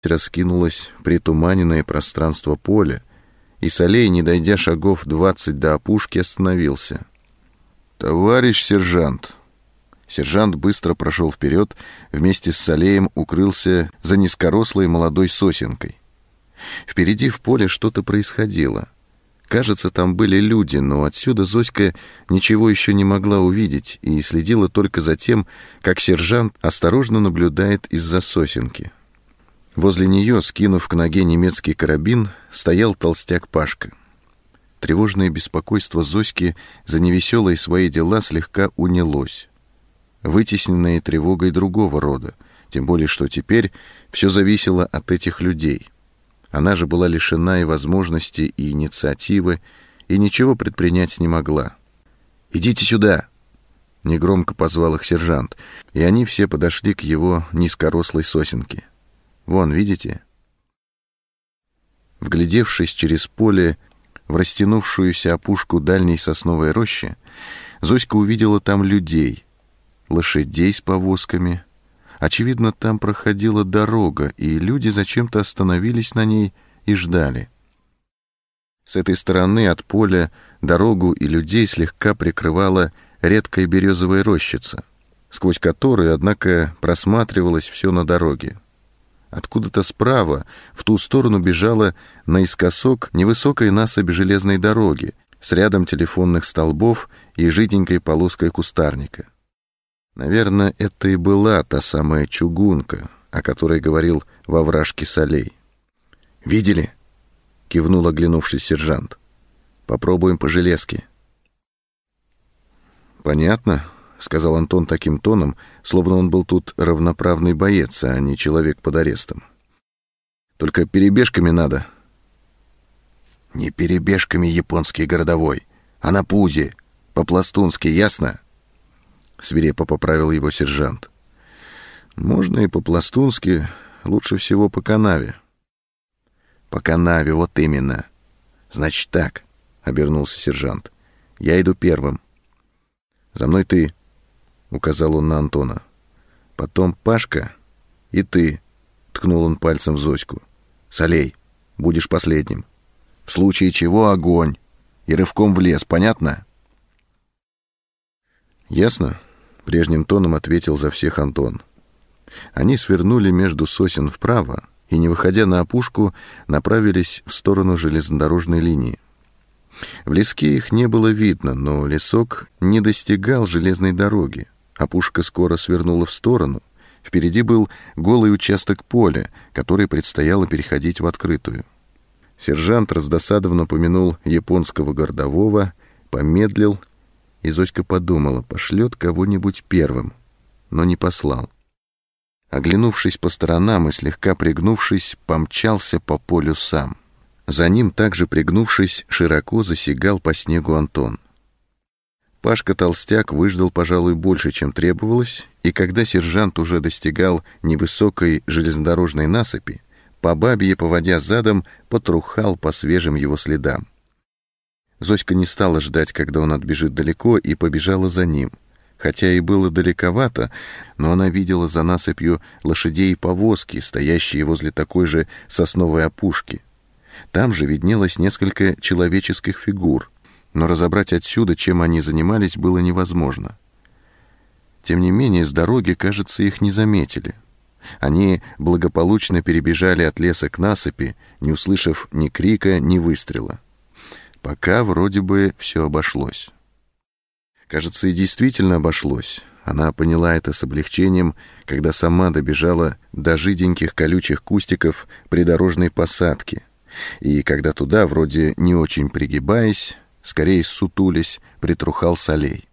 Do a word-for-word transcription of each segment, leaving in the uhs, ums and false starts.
раскинулось притуманенное пространство поля, и Солей, не дойдя шагов двадцать до опушки, остановился. «Товарищ сержант!» Сержант быстро прошел вперед, вместе с Солеем укрылся за низкорослой молодой сосенкой. Впереди в поле что-то происходило. Кажется, там были люди, но отсюда Зоська ничего еще не могла увидеть и следила только за тем, как сержант осторожно наблюдает из-за сосенки. Возле нее, скинув к ноге немецкий карабин, стоял толстяк Пашка. Тревожное беспокойство Зоськи за невеселые свои дела слегка унялось, вытесненное тревогой другого рода, тем более что теперь все зависело от этих людей. Она же была лишена и возможности, и инициативы, и ничего предпринять не могла. «Идите сюда!» — негромко позвал их сержант, и они все подошли к его низкорослой сосенке. «Вон, видите?» Вглядевшись через поле в растянувшуюся опушку дальней сосновой рощи, Зоська увидела там людей, лошадей с повозками. Очевидно, там проходила дорога, и люди зачем-то остановились на ней и ждали. С этой стороны от поля дорогу и людей слегка прикрывала редкая березовая рощица, сквозь которую, однако, просматривалось все на дороге. Откуда-то справа в ту сторону бежала наискосок невысокая насыпь железной дороги с рядом телефонных столбов и жиденькой полоской кустарника. Наверное, это и была та самая чугунка, о которой говорил во вражке Солей. «Видели?» — кивнул, оглянувшись сержант. «Попробуем по железке». «Понятно», — сказал Антон таким тоном, словно он был тут равноправный боец, а не человек под арестом. «Только перебежками надо». «Не перебежками, японский городовой, а на пузе, по-пластунски, ясно?» Свирепо поправил его сержант. «Можно и по-пластунски, лучше всего по канаве». «По канаве, вот именно. Значит так», — обернулся сержант. «Я иду первым. За мной ты», — указал он на Антона. «Потом Пашка и ты», — ткнул он пальцем в Зоську. «Солей, будешь последним. В случае чего огонь. И рывком в лес, понятно?» «Ясно», — прежним тоном ответил за всех Антон. Они свернули между сосен вправо и, не выходя на опушку, направились в сторону железнодорожной линии. В леске их не было видно, но лесок не достигал железной дороги. Опушка скоро свернула в сторону. Впереди был голый участок поля, который предстояло переходить в открытую. Сержант раздосадованно помянул японского городового, помедлил, и Зоська подумала, пошлет кого-нибудь первым, но не послал. Оглянувшись по сторонам и слегка пригнувшись, помчался по полю сам. За ним, также пригнувшись, широко засигал по снегу Антон. Пашка-толстяк выждал, пожалуй, больше, чем требовалось, и когда сержант уже достигал невысокой железнодорожной насыпи, по бабье, поводя задом, потрухал по свежим его следам. Зоська не стала ждать, когда он отбежит далеко, и побежала за ним. Хотя и было далековато, но она видела за насыпью лошадей и повозки, стоящие возле такой же сосновой опушки. Там же виднелось несколько человеческих фигур, но разобрать отсюда, чем они занимались, было невозможно. Тем не менее, с дороги, кажется, их не заметили. Они благополучно перебежали от леса к насыпи, не услышав ни крика, ни выстрела. Пока вроде бы все обошлось. Кажется, и действительно обошлось. Она поняла это с облегчением, когда сама добежала до жиденьких колючих кустиков придорожной посадки, и когда туда, вроде не очень пригибаясь, скорее ссутулясь, притрухал Солей.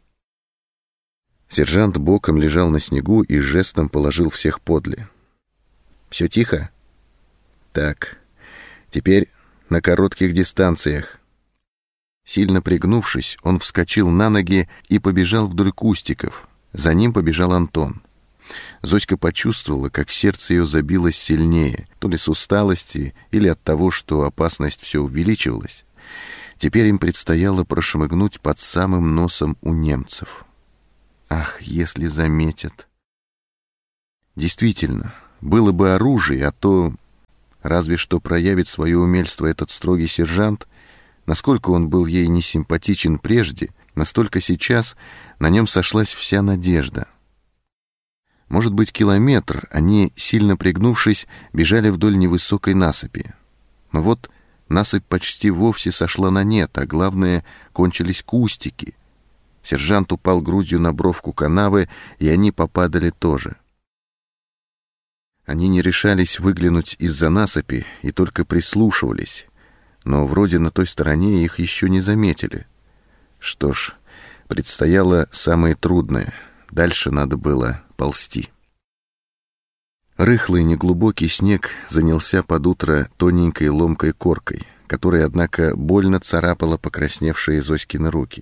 Сержант боком лежал на снегу и жестом положил всех подле. «Все тихо?» «Так, теперь на коротких дистанциях». Сильно пригнувшись, он вскочил на ноги и побежал вдоль кустиков. За ним побежал Антон. Зоська почувствовала, как сердце ее забилось сильнее, то ли с усталости, или от того, что опасность все увеличивалась. Теперь им предстояло прошмыгнуть под самым носом у немцев. Ах, если заметят! Действительно, было бы оружие, а то разве что проявит свое умельство этот строгий сержант. Насколько он был ей несимпатичен прежде, настолько сейчас на нем сошлась вся надежда. Может быть, километр они, сильно пригнувшись, бежали вдоль невысокой насыпи. Но вот насыпь почти вовсе сошла на нет, а главное, кончились кустики. Сержант упал грудью на бровку канавы, и они попадали тоже. Они не решались выглянуть из-за насыпи и только прислушивались, но вроде на той стороне их еще не заметили. Что ж, предстояло самое трудное. Дальше надо было ползти. Рыхлый неглубокий снег занялся под утро тоненькой ломкой коркой, которая, однако, больно царапала покрасневшие Зоськины руки.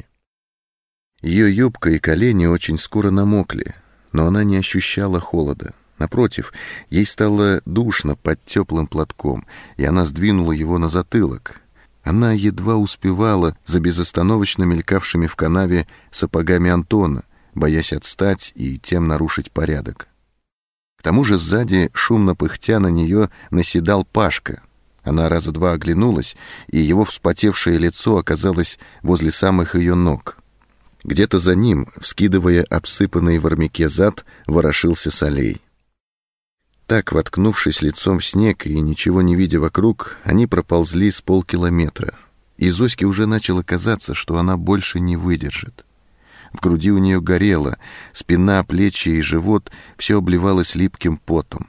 Ее юбка и колени очень скоро намокли, но она не ощущала холода. Напротив, ей стало душно под теплым платком, и она сдвинула его на затылок. Она едва успевала за безостановочно мелькавшими в канаве сапогами Антона, боясь отстать и тем нарушить порядок. К тому же сзади, шумно пыхтя, на нее наседал Пашка. Она раза два оглянулась, и его вспотевшее лицо оказалось возле самых ее ног. Где-то за ним, вскидывая обсыпанный в армяке зад, ворошился Солей. Так, воткнувшись лицом в снег и ничего не видя вокруг, они проползли с полкилометра. И Зоське уже начало казаться, что она больше не выдержит. В груди у нее горело, спина, плечи и живот все обливалось липким потом.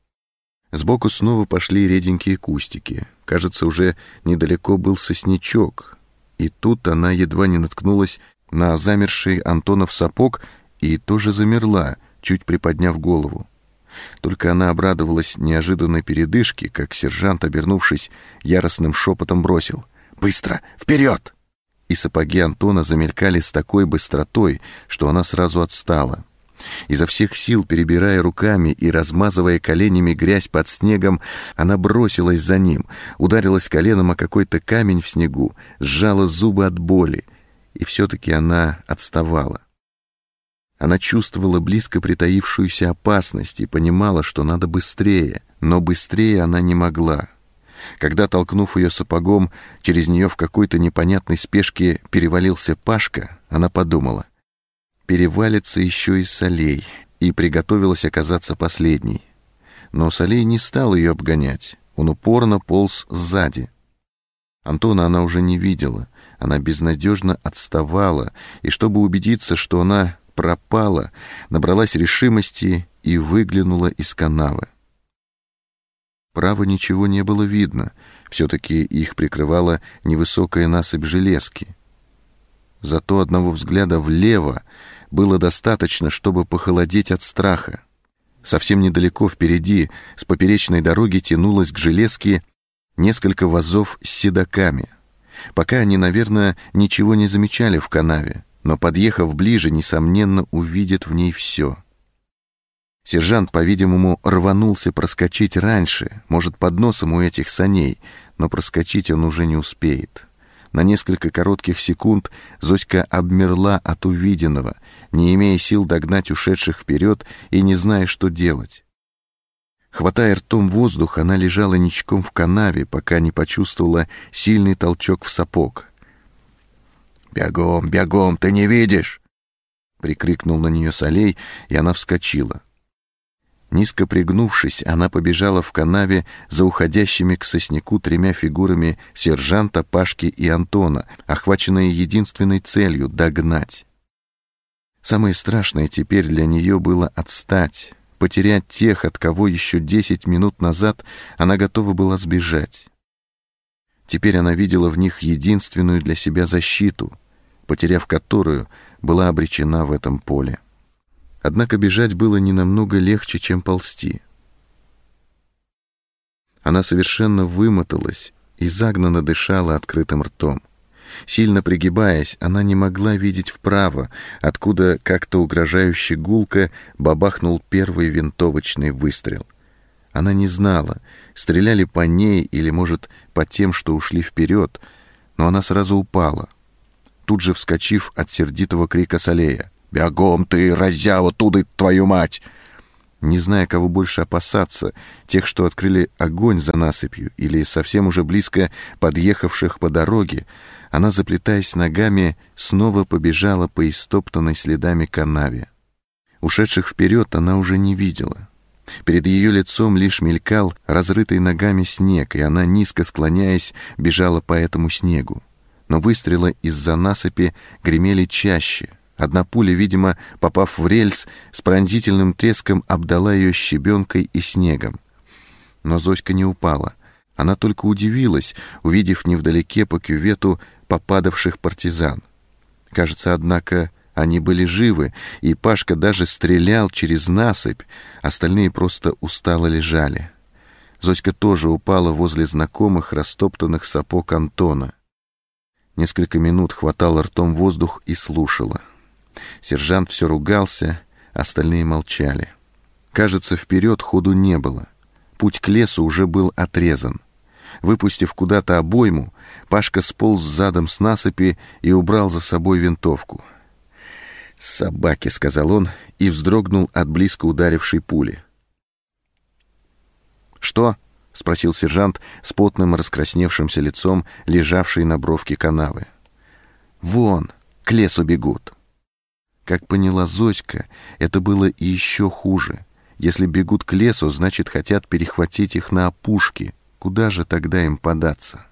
Сбоку снова пошли реденькие кустики. Кажется, уже недалеко был сосничок. И тут она едва не наткнулась на замерший Антонов сапог и тоже замерла, чуть приподняв голову. Только она обрадовалась неожиданной передышке, как сержант, обернувшись, яростным шепотом бросил: «Быстро! Вперед!» И сапоги Антона замелькали с такой быстротой, что она сразу отстала. Изо всех сил, перебирая руками и размазывая коленями грязь под снегом, она бросилась за ним, ударилась коленом о какой-то камень в снегу, сжала зубы от боли, и все-таки она отставала. Она чувствовала близко притаившуюся опасность и понимала, что надо быстрее, но быстрее она не могла. Когда, толкнув ее сапогом, через нее в какой-то непонятной спешке перевалился Пашка, она подумала: перевалится еще и Солей, и приготовилась оказаться последней. Но Солей не стал ее обгонять, он упорно полз сзади. Антона она уже не видела, она безнадежно отставала, и чтобы убедиться, что она пропала, набралась решимости и выглянула из канавы. Право, ничего не было видно, все-таки их прикрывала невысокая насыпь железки. Зато одного взгляда влево было достаточно, чтобы похолодеть от страха. Совсем недалеко впереди, с поперечной дороги, тянулось к железке несколько вазов с седоками. Пока они, наверное, ничего не замечали в канаве, но, подъехав ближе, несомненно, увидят в ней все. Сержант, по-видимому, рванулся проскочить раньше, может, под носом у этих саней, но проскочить он уже не успеет. На несколько коротких секунд Зоська обмерла от увиденного, не имея сил догнать ушедших вперед и не зная, что делать. Хватая ртом воздух, она лежала ничком в канаве, пока не почувствовала сильный толчок в сапог. «Бегом, бегом, ты не видишь!» — прикрикнул на нее Солей, и она вскочила. Низко пригнувшись, она побежала в канаве за уходящими к сосняку тремя фигурами сержанта, Пашки и Антона, охваченные единственной целью — догнать. Самое страшное теперь для нее было отстать, потерять тех, от кого еще десять минут назад она готова была сбежать. Теперь она видела в них единственную для себя защиту, потеряв которую, была обречена в этом поле. Однако бежать было не намного легче, чем ползти. Она совершенно вымоталась и загнанно дышала открытым ртом. Сильно пригибаясь, она не могла видеть вправо, откуда как-то угрожающе гулко бабахнул первый винтовочный выстрел. Она не знала, стреляли по ней или, может, по тем, что ушли вперед, но она сразу упала, тут же вскочив от сердитого крика Солея: «Бегом ты, раззява, туда, твою мать!» Не зная, кого больше опасаться, тех, что открыли огонь за насыпью, или совсем уже близко подъехавших по дороге, она, заплетаясь ногами, снова побежала по истоптанной следами канаве. Ушедших вперед она уже не видела. Перед ее лицом лишь мелькал разрытый ногами снег, и она, низко склоняясь, бежала по этому снегу. Но выстрелы из-за насыпи гремели чаще. Одна пуля, видимо, попав в рельс, с пронзительным треском обдала ее щебенкой и снегом. Но Зоська не упала. Она только удивилась, увидев невдалеке по кювету попадавших партизан. Кажется, однако, они были живы, и Пашка даже стрелял через насыпь, остальные просто устало лежали. Зоська тоже упала возле знакомых растоптанных сапог Антона. Несколько минут хватала ртом воздух и слушала. Сержант все ругался, остальные молчали. Кажется, вперед ходу не было. Путь к лесу уже был отрезан. Выпустив куда-то обойму, Пашка сполз задом с насыпи и убрал за собой винтовку. «Собаки», — сказал он и вздрогнул от близко ударившей пули. «Что?» — спросил сержант с потным раскрасневшимся лицом, лежавший на бровке канавы. «Вон, к лесу бегут». Как поняла Зоська, это было и еще хуже. Если бегут к лесу, значит, хотят перехватить их на опушке. Куда же тогда им податься?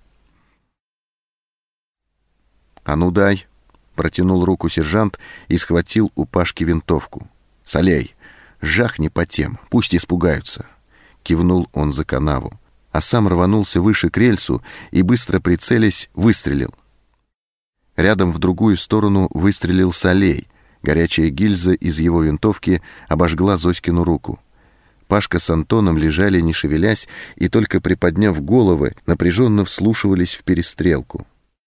«А ну дай!» — протянул руку сержант и схватил у Пашки винтовку. «Солей, жахни по тем, пусть испугаются!» Кивнул он за канаву, а сам рванулся выше к рельсу и, быстро прицелясь, выстрелил. Рядом в другую сторону выстрелил Солей. Горячая гильза из его винтовки обожгла Зоськину руку. Пашка с Антоном лежали, не шевелясь, и только приподняв головы, напряженно вслушивались в перестрелку.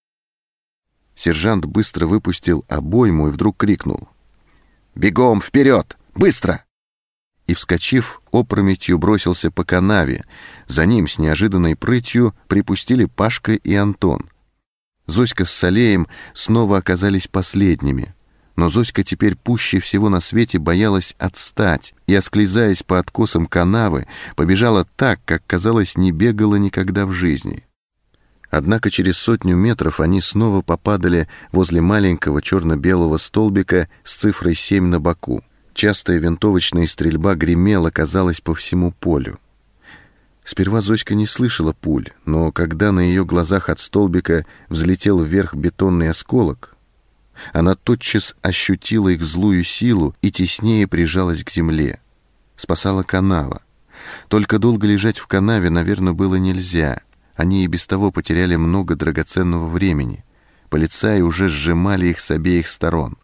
Сержант быстро выпустил обойму и вдруг крикнул: «Бегом, вперед! Быстро!» И, вскочив, опрометью бросился по канаве. За ним с неожиданной прытью припустили Пашка и Антон. Зоська с Солеем снова оказались последними. Но Зоська теперь пуще всего на свете боялась отстать и, осклизаясь по откосам канавы, побежала так, как, казалось, не бегала никогда в жизни. Однако через сотню метров они снова попадали возле маленького черно-белого столбика с цифрой семь на боку. Частая винтовочная стрельба гремела, казалось, по всему полю. Сперва Зоська не слышала пуль, но когда на ее глазах от столбика взлетел вверх бетонный осколок, она тотчас ощутила их злую силу и теснее прижалась к земле. Спасала канава. Только долго лежать в канаве, наверное, было нельзя. Они и без того потеряли много драгоценного времени. Полицаи уже сжимали их с обеих сторон.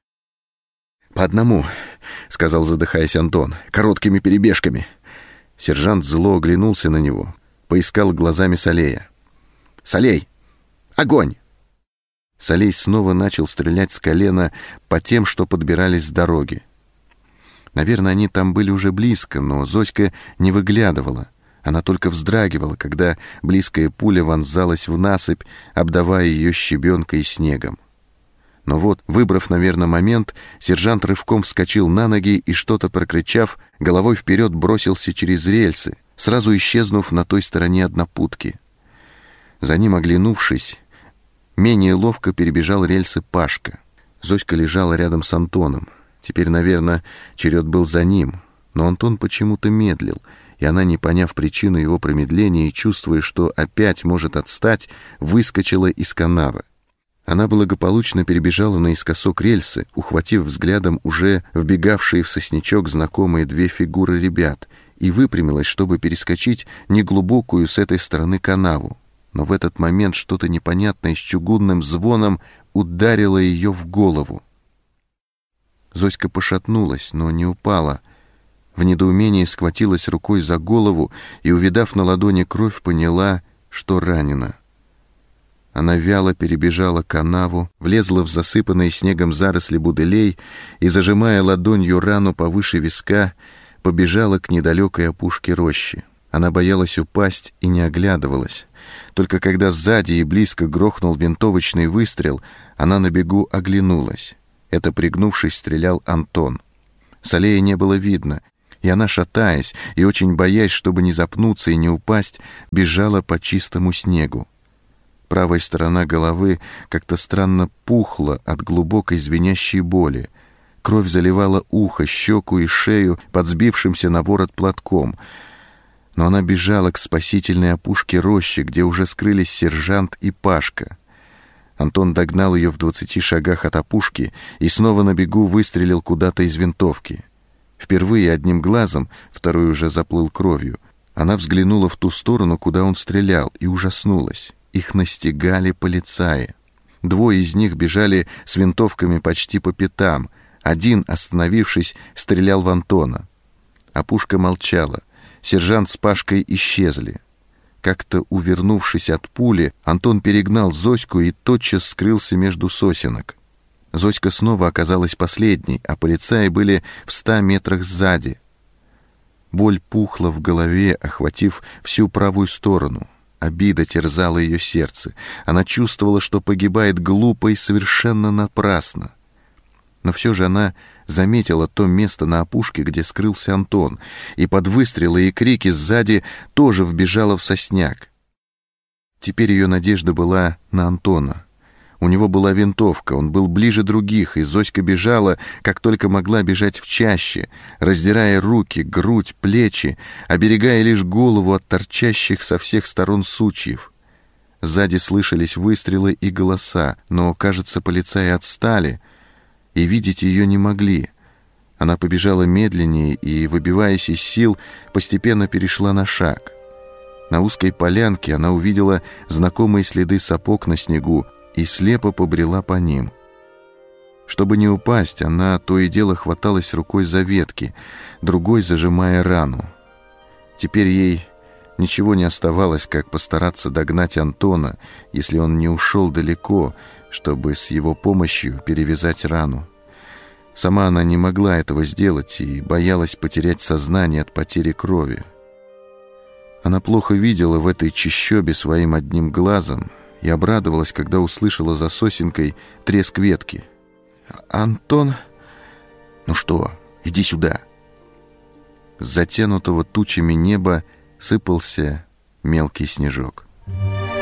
«По одному», — сказал, задыхаясь Антон, — «короткими перебежками». Сержант зло оглянулся на него, поискал глазами Солея. «Солей! Огонь!» Солей снова начал стрелять с колена по тем, что подбирались с дороги. Наверное, они там были уже близко, но Зоська не выглядывала. Она только вздрагивала, когда близкая пуля вонзалась в насыпь, обдавая ее щебенкой и снегом. Но вот, выбрав, наверное, момент, сержант рывком вскочил на ноги и, что-то прокричав, головой вперед бросился через рельсы, сразу исчезнув на той стороне однопутки. За ним, оглянувшись, менее ловко перебежал рельсы Пашка. Зоська лежала рядом с Антоном. Теперь, наверное, черед был за ним. Но Антон почему-то медлил, и она, не поняв причину его промедления и чувствуя, что опять может отстать, выскочила из канавы. Она благополучно перебежала наискосок рельсы, ухватив взглядом уже вбегавшие в сосничок знакомые две фигуры ребят, и выпрямилась, чтобы перескочить неглубокую с этой стороны канаву. Но в этот момент что-то непонятное с чугунным звоном ударило ее в голову. Зоська пошатнулась, но не упала. В недоумении схватилась рукой за голову и, увидав на ладони кровь, поняла, что ранена. Она вяло перебежала канаву, влезла в засыпанные снегом заросли буделей и, зажимая ладонью рану повыше виска, побежала к недалекой опушке рощи. Она боялась упасть и не оглядывалась. Только когда сзади и близко грохнул винтовочный выстрел, она на бегу оглянулась. Это, пригнувшись, стрелял Антон. Солея не было видно, и она, шатаясь и очень боясь, чтобы не запнуться и не упасть, бежала по чистому снегу. Правая сторона головы как-то странно пухла от глубокой звенящей боли. Кровь заливала ухо, щеку и шею под сбившимся на ворот платком. Но она бежала к спасительной опушке рощи, где уже скрылись сержант и Пашка. Антон догнал ее в двадцати шагах от опушки и снова на бегу выстрелил куда-то из винтовки. Впервые одним глазом, второй уже заплыл кровью, она взглянула в ту сторону, куда он стрелял, и ужаснулась. Их настигали полицаи. Двое из них бежали с винтовками почти по пятам. Один, остановившись, стрелял в Антона. Опушка молчала. Сержант с Пашкой исчезли. Как-то увернувшись от пули, Антон перегнал Зоську и тотчас скрылся между сосенок. Зоська снова оказалась последней, а полицаи были в ста метрах сзади. Боль пухла в голове, охватив всю правую сторону. Обида терзала ее сердце. Она чувствовала, что погибает глупо и совершенно напрасно. Но все же она заметила то место на опушке, где скрылся Антон, и под выстрелы и крики сзади тоже вбежала в сосняк. Теперь ее надежда была на Антона. У него была винтовка, он был ближе других, и Зоська бежала, как только могла бежать в чаще, раздирая руки, грудь, плечи, оберегая лишь голову от торчащих со всех сторон сучьев. Сзади слышались выстрелы и голоса, но, кажется, полицаи отстали и видеть ее не могли. Она побежала медленнее и, выбиваясь из сил, постепенно перешла на шаг. На узкой полянке она увидела знакомые следы сапог на снегу и слепо побрела по ним. Чтобы не упасть, она то и дело хваталась рукой за ветки, другой зажимая рану. Теперь ей ничего не оставалось, как постараться догнать Антона, если он не ушел далеко, чтобы с его помощью перевязать рану. Сама она не могла этого сделать и боялась потерять сознание от потери крови. Она плохо видела в этой чащобе своим одним глазом и обрадовалась, когда услышала за сосенкой треск ветки. «Антон...» «Ну что, иди сюда!» С затянутого тучами неба сыпался мелкий снежок.